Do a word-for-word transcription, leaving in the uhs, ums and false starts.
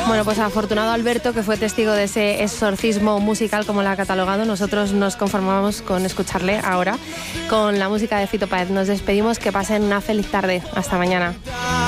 Bueno, pues afortunado Alberto, que fue testigo de ese exorcismo musical, como lo ha catalogado. Nosotros nos conformamos con escucharle ahora con la música de Fito Páez. Nos despedimos, que pasen una feliz tarde. Hasta mañana.